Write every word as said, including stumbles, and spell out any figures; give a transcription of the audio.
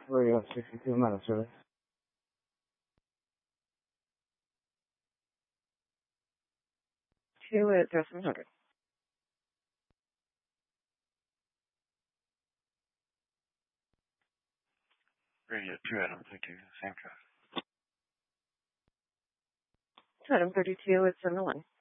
Radio sixty-two Metal Service. Two at seven hundred. Radio two, Adam thirty-two, same traffic. Adam thirty-two at seven one.